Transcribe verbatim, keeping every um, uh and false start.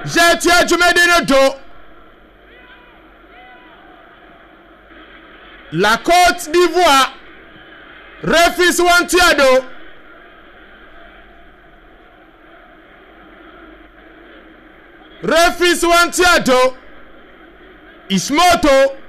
Jetia Jumedino do La Côte d'Ivoire Refis Wantiado Refis Wantiado Ismoto